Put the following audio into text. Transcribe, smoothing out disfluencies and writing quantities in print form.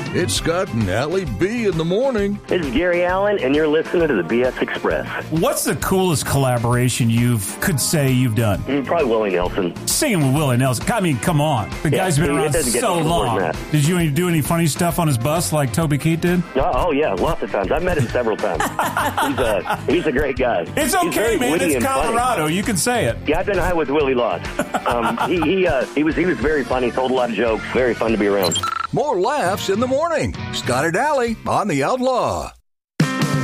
It's Scott and Allie B in the morning. This is Gary Allen, and you're listening to the BS Express. What's the coolest collaboration you've done? Probably Willie Nelson. Singing with Willie Nelson. I mean, come on. The guy's been around so long. Did you do any funny stuff on his bus like Toby Keith did? Oh, yeah, lots of times. I've met him several times. He's a great guy. It's okay, man. It's Colorado. Funny. You can say it. Yeah, I've been high with Willie lots. He was very funny, told a lot of jokes, very fun to be around. More laughs in the morning. Scott and Allie on The Outlaw.